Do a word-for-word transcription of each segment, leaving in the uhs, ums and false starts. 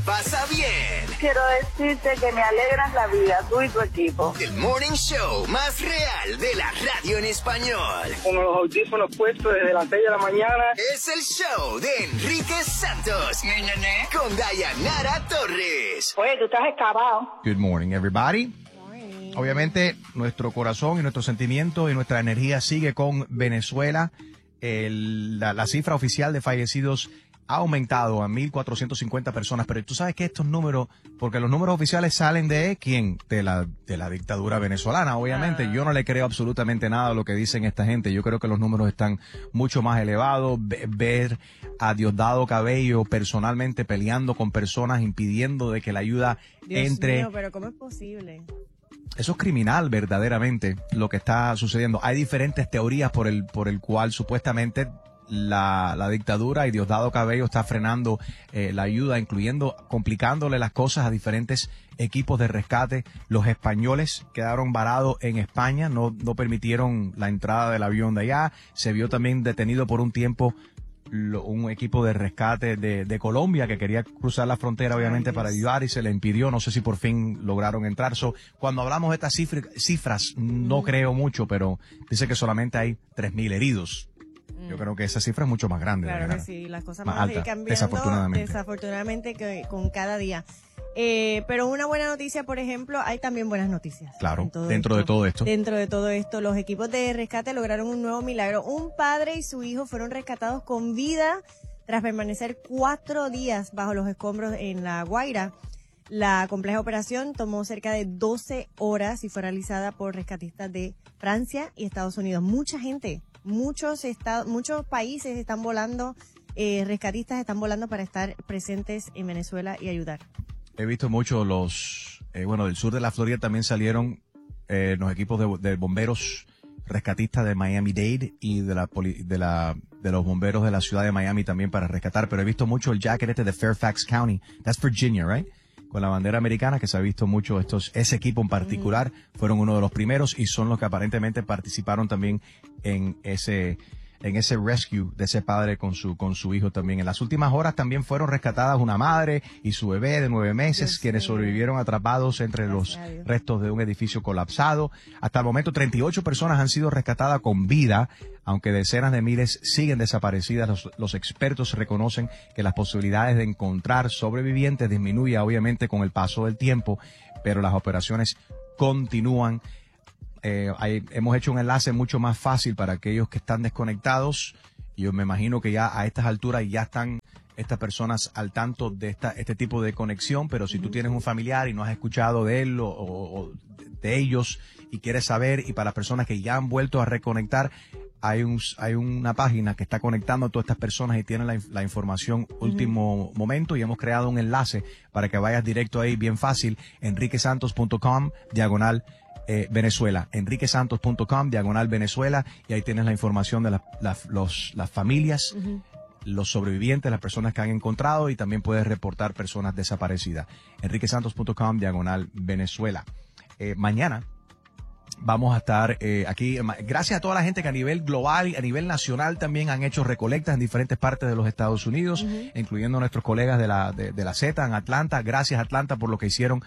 pasa bien. Quiero decirte que me alegras la vida, tú y tu equipo. El morning show más real de la radio en español. Con los audífonos puestos desde las seis de la mañana. Es el show de Enrique Santos. Con Dayanara Torres. Oye, tú estás excavado. Good morning, everybody. Obviamente, nuestro corazón y nuestro sentimiento y nuestra energía sigue con Venezuela. El, la, la cifra oficial de fallecidos ha aumentado a mil cuatrocientas cincuenta personas, pero tú sabes que estos números, porque los números oficiales salen de ¿quién? De la, de la dictadura venezolana, obviamente. Yo no le creo absolutamente nada a lo que dicen esta gente. Yo creo que los números están mucho más elevados. Ver a Diosdado Cabello personalmente peleando con personas, impidiendo de que la ayuda Dios entre... mío, pero ¿cómo es posible? Eso es criminal, verdaderamente, lo que está sucediendo. Hay diferentes teorías por el por el cual supuestamente la, la dictadura y Diosdado Cabello está frenando eh, la ayuda, incluyendo complicándole las cosas a diferentes equipos de rescate. Los españoles quedaron varados en España, no, no permitieron la entrada del avión de allá. Se vio también detenido por un tiempo Lo, un equipo de rescate de, de Colombia que quería cruzar la frontera obviamente para ayudar y se le impidió. No sé si por fin lograron entrar. So, cuando hablamos de estas cifra, cifras, no mm. creo mucho, pero dice que solamente hay tres mil heridos. Mm. Yo creo que esa cifra es mucho más grande. Claro que sí, las cosas más van a alta, ir cambiando desafortunadamente, desafortunadamente que, con cada día. Eh, pero una buena noticia, por ejemplo, hay también buenas noticias. Claro, dentro esto. de todo esto. Dentro de todo esto, los equipos de rescate lograron un nuevo milagro. Un padre y su hijo fueron rescatados con vida tras permanecer cuatro días bajo los escombros en La Guaira. La compleja operación tomó cerca de doce horas y fue realizada por rescatistas de Francia y Estados Unidos. Mucha gente, muchos estados, muchos países están volando, eh, rescatistas están volando para estar presentes en Venezuela y ayudar. He visto mucho los, eh, bueno, del sur de la Florida también salieron eh, los equipos de, de bomberos rescatistas de Miami-Dade y de la, de la, de los bomberos de la ciudad de Miami también para rescatar, pero he visto mucho el jacket este de Fairfax County, that's Virginia, right? Con la bandera americana, que se ha visto mucho estos, ese equipo en particular, mm. fueron uno de los primeros y son los que aparentemente participaron también en ese, en ese rescue de ese padre con su, con su hijo también. En las últimas horas también fueron rescatadas una madre y su bebé de nueve meses, Dios quienes Dios. sobrevivieron atrapados entre Gracias los restos de un edificio colapsado. Hasta el momento treinta y ocho personas han sido rescatadas con vida, aunque decenas de miles siguen desaparecidas. Los, los expertos reconocen que las posibilidades de encontrar sobrevivientes disminuyen obviamente con el paso del tiempo, pero las operaciones continúan. Eh, hay, hemos hecho un enlace mucho más fácil para aquellos que están desconectados. Yo me imagino que ya a estas alturas ya están estas personas al tanto de esta, este tipo de conexión, pero si tú tienes un familiar y no has escuchado de él o, o, o de ellos y quieres saber, y para las personas que ya han vuelto a reconectar, hay un hay una página que está conectando a todas estas personas y tiene la, la información último uh-huh. momento, y hemos creado un enlace para que vayas directo ahí, bien fácil, enriquesantos punto com, diagonal Eh, Venezuela, enriquesantos punto com, diagonal Venezuela, y ahí tienes la información de la, la, los, las familias, uh-huh. los sobrevivientes, las personas que han encontrado, y también puedes reportar personas desaparecidas. enriquesantos punto com, diagonal Venezuela. Eh, mañana vamos a estar eh, aquí, gracias a toda la gente que a nivel global y a nivel nacional también han hecho recolectas en diferentes partes de los Estados Unidos, uh-huh. incluyendo nuestros colegas de la, de, de la Z en Atlanta. Gracias Atlanta por lo que hicieron.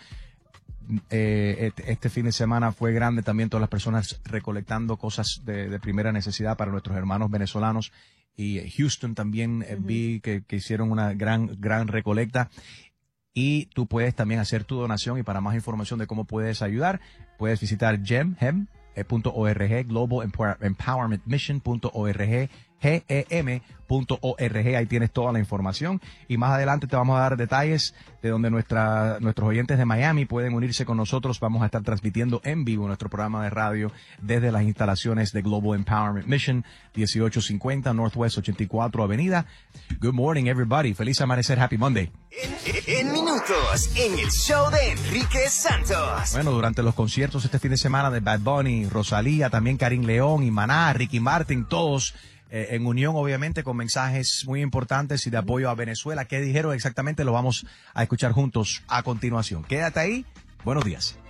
Eh, este fin de semana fue grande también, todas las personas recolectando cosas de, de primera necesidad para nuestros hermanos venezolanos, y Houston también eh, uh-huh. vi que, que hicieron una gran gran recolecta, y tú puedes también hacer tu donación, y para más información de cómo puedes ayudar puedes visitar gem punto org, Global Empowerment Mission punto org, G E M punto org. Ahí tienes toda la información, y más adelante te vamos a dar detalles de donde nuestra, nuestros oyentes de Miami pueden unirse con nosotros. Vamos a estar transmitiendo en vivo nuestro programa de radio desde las instalaciones de Global Empowerment Mission, dieciocho cincuenta Northwest ochenta y cuatro Avenida. Good morning, everybody. Feliz amanecer. Happy Monday. En, en minutos, en el show de Enrique Santos. Bueno, durante los conciertos este fin de semana de Bad Bunny, Rosalía, también Karim León y Maná, Ricky Martin, todos Eh, en unión obviamente con mensajes muy importantes y de apoyo a Venezuela. ¿Qué dijeron exactamente? Lo vamos a escuchar juntos a continuación. Quédate ahí. Buenos días.